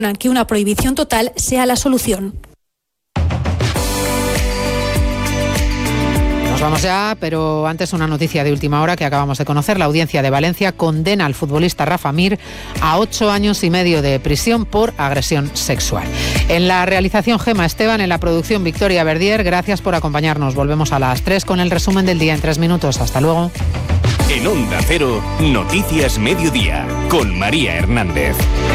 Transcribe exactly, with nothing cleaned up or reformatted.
que una prohibición total sea la solución. Vamos ya, pero antes una noticia de última hora que acabamos de conocer. La Audiencia de Valencia condena al futbolista Rafa Mir a ocho años y medio de prisión por agresión sexual. En la realización Gema Esteban, en la producción Victoria Verdier, gracias por acompañarnos. Volvemos a las tres con el resumen del día en tres minutos. Hasta luego. En Onda Cero, Noticias Mediodía, con María Hernández.